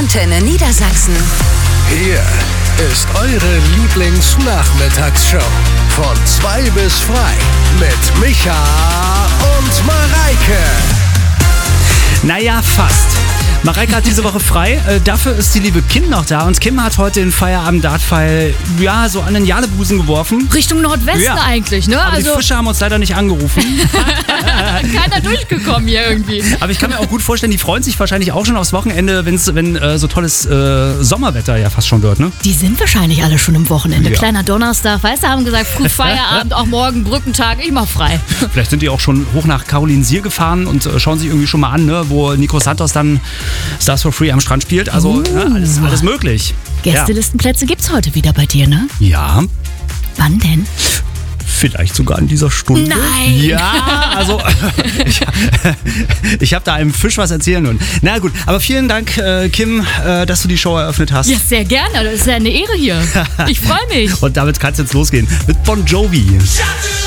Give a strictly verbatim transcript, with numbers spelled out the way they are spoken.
Antenne Niedersachsen. Hier ist eure Lieblingsnachmittagsshow. Von zwei bis frei mit Micha und Mareike. Naja, fast. Mareike hat diese Woche frei, äh, dafür ist die liebe Kim noch da und Kim hat heute den Feierabend-Dartpfeil, ja, so an den Jadebusen geworfen. Richtung Nordwesten ja. eigentlich, ne? Aber also die Fische haben uns leider nicht angerufen. Keiner durchgekommen hier irgendwie. Aber ich kann mir auch gut vorstellen, die freuen sich wahrscheinlich auch schon aufs Wochenende, wenn's, wenn äh, so tolles äh, Sommerwetter ja fast schon wird, ne? Die sind wahrscheinlich alle schon im Wochenende. Ja. Kleiner Donnerstag, weißt du, haben gesagt, früh Feierabend, auch morgen Brückentag, ich mach frei. Vielleicht sind die auch schon hoch nach Carolinsier gefahren und äh, schauen sich irgendwie schon mal an, ne, wo Nico Santos dann Stars for Free am Strand spielt. Also uh. ne, alles, alles möglich. Gästelistenplätze gibt's heute wieder bei dir, ne? Ja. Wann denn? Vielleicht sogar in dieser Stunde. Nein! Ja, also ich, ich habe da einem Fisch was erzählen können. Na gut, aber vielen Dank, äh, Kim, äh, dass du die Show eröffnet hast. Ja, sehr gerne. Das ist ja eine Ehre hier. Ich freue mich. Und damit kann es jetzt losgehen mit Bon Jovi.